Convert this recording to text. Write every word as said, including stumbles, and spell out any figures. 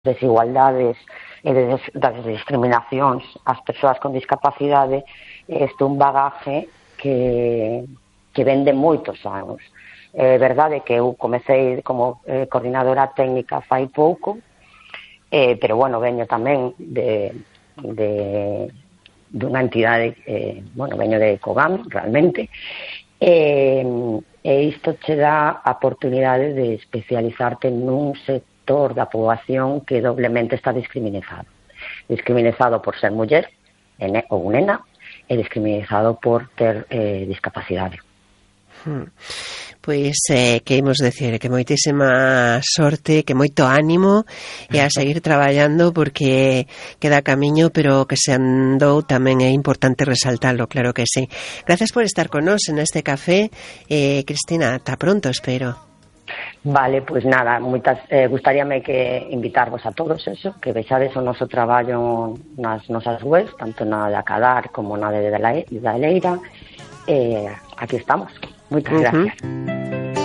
desigualdades e de, das discriminacións ás persoas con discapacidade, este un bagaje que, que ven de moitos anos. É verdade que eu comecei como eh, coordinadora técnica fai pouco, eh, pero bueno, veño tamén de, de, de unha entidade, eh, bueno, veño de COGAM, realmente, e, e isto che dá a oportunidade de especializarte nun sector da poboación que doblemente está discriminado. Discriminado por ser muller ou nena e discriminado por ter eh, discapacidade. Hmm. Pois, eh, que imos decir, que moitísima sorte, que moito ánimo e a seguir traballando porque queda camiño, pero que se andou tamén é importante resaltarlo, claro que sí. Gracias por estar con nós en este café. Eh, Cristina, ata pronto, espero. Vale, pois pues nada, moitas, eh, gustaríame que invitarvos a todos eso, que vexades o noso traballo nas nosas webs, tanto na de Acadar como na de da Leira. Eh, aquí estamos. Moitas gracias. Uh-huh.